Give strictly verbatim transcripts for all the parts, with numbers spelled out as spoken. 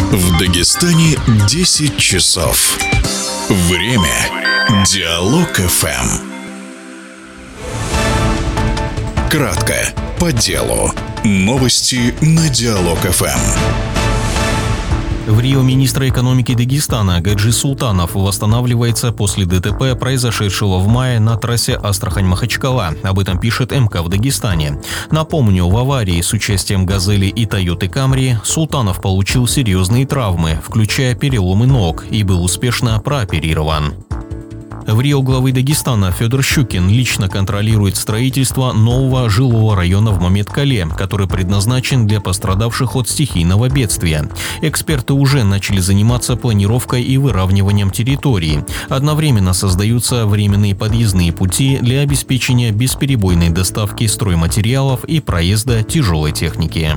В Дагестане десять часов. Время. Диалог эф эм. Кратко, по делу. Новости на Диалог эф эм. В Рио министр экономики Дагестана Гаджи Султанов восстанавливается после ДТП, произошедшего в мае на трассе Астрахань-Махачкала. Об этом пишет эм ка в Дагестане. Напомню, в аварии с участием «Газели» и «Тойоты Камри» Султанов получил серьезные травмы, включая переломы ног, и был успешно прооперирован. В Рио главы Дагестана Федор Щукин лично контролирует строительство нового жилого района в Маметкале, который предназначен для пострадавших от стихийного бедствия. Эксперты уже начали заниматься планировкой и выравниванием территории. Одновременно создаются временные подъездные пути для обеспечения бесперебойной доставки стройматериалов и проезда тяжелой техники.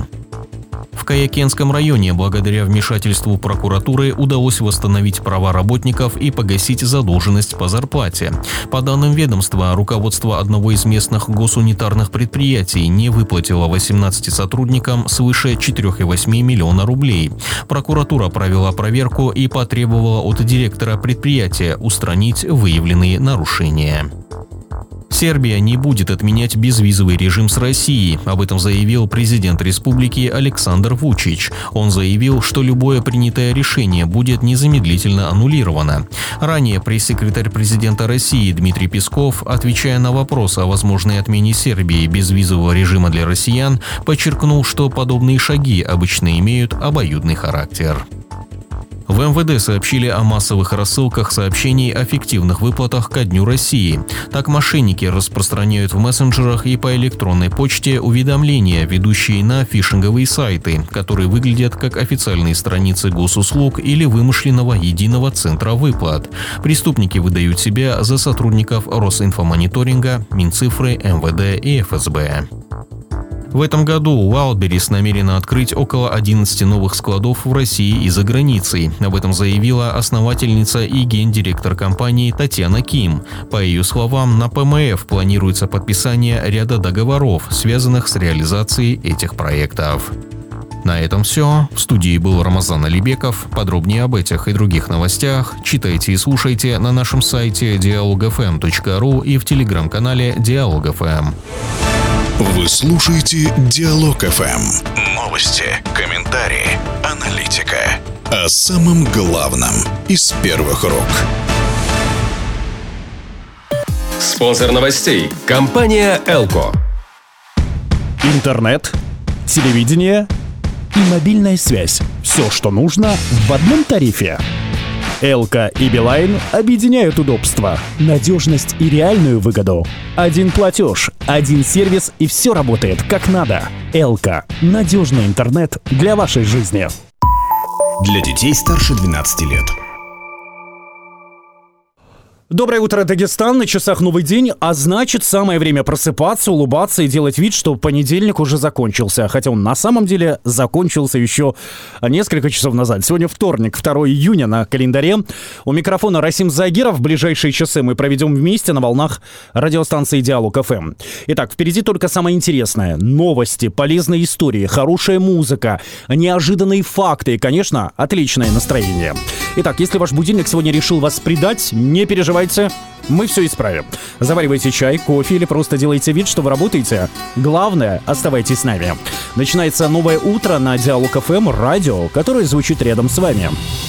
В Каякенском районе благодаря вмешательству прокуратуры удалось восстановить права работников и погасить задолженность по зарплате. По данным ведомства, руководство одного из местных госунитарных предприятий не выплатило восемнадцати сотрудникам свыше четыре целых восемь десятых миллиона рублей. Прокуратура провела проверку и потребовала от директора предприятия устранить выявленные нарушения. Сербия не будет отменять безвизовый режим с Россией. Об этом заявил президент республики Александр Вучич. Он заявил, что любое принятое решение будет незамедлительно аннулировано. Ранее пресс-секретарь президента России Дмитрий Песков, отвечая на вопрос о возможной отмене Сербии безвизового режима для россиян, подчеркнул, что подобные шаги обычно имеют обоюдный характер. В эм вэ дэ сообщили о массовых рассылках сообщений о фиктивных выплатах ко Дню России. Так мошенники распространяют в мессенджерах и по электронной почте уведомления, ведущие на фишинговые сайты, которые выглядят как официальные страницы госуслуг или вымышленного единого центра выплат. Преступники выдают себя за сотрудников Росинфомониторинга, Минцифры, эм вэ дэ и эф эс бэ. В этом году Wildberries намерена открыть около одиннадцати новых складов в России и за границей. Об этом заявила основательница и гендиректор компании Татьяна Ким. По ее словам, на пэ эм эф планируется подписание ряда договоров, связанных с реализацией этих проектов. На этом все. В студии был Рамазан Алибеков. Подробнее об этих и других новостях читайте и слушайте на нашем сайте диалог эф эм точка ру и в телеграм-канале Диалог эф эм. Вы слушаете Диалог эф эм. Новости, комментарии, аналитика. О самом главном из первых рук. Спонсор новостей – компания «Элко». Интернет, телевидение и мобильная связь. Все, что нужно в одном тарифе. Элко и Билайн объединяют удобства, надежность и реальную выгоду. Один платеж, один сервис, и все работает как надо. Элко – надежный интернет для вашей жизни. Для детей старше двенадцати лет. Доброе утро, Дагестан. На часах новый день, а значит, самое время просыпаться, улыбаться и делать вид, что понедельник уже закончился. Хотя он на самом деле закончился еще несколько часов назад. Сегодня вторник, второго июня на календаре. У микрофона Расим Загиров. В ближайшие часы мы проведем вместе на волнах радиостанции Диалог эф эм. Итак, впереди только самое интересное. Новости, полезные истории, хорошая музыка, неожиданные факты и, конечно, отличное настроение. Итак, если ваш будильник сегодня решил вас предать, не переживайте. Мы все исправим. Заваривайте чай, кофе или просто делайте вид, что вы работаете. Главное, оставайтесь с нами. Начинается новое утро на Диалог эф эм, радио, которое звучит рядом с вами.